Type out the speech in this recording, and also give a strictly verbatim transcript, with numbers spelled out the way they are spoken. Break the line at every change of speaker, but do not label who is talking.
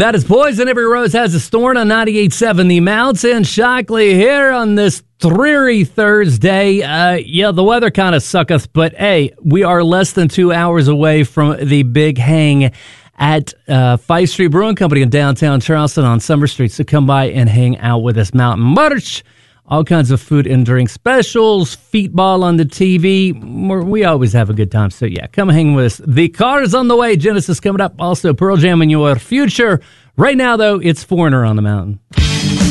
That is Poison. Every Rose Has a Thorn on ninety-eight point seven The Mountain. Shockley here on this dreary Thursday. Uh, yeah, the weather kind of sucketh, but hey, we are less than two hours away from the big hang at uh, Fife Street Brewing Company in downtown Charleston on Summer Street. So come by and hang out with us. Mountain March. All kinds of food and drink specials, feetball on the T V. We're, we always have a good time. So, yeah, come hang with us. The car is on the way. Genesis coming up. Also, Pearl Jam in your future. Right now, though, it's Foreigner on the Mountain.